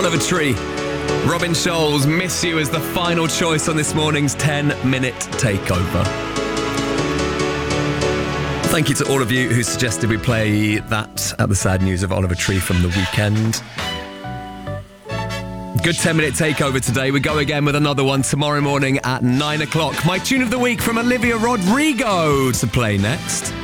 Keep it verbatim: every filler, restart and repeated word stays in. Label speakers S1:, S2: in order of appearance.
S1: Oliver Tree, Robin Scholes, Miss You as the final choice on this morning's ten-minute takeover. Thank you to all of you who suggested we play that at the sad news of Oliver Tree from the weekend. Good ten-minute takeover today. We go again with another one tomorrow morning at nine o'clock. My tune of the week from Olivia Rodrigo to play next.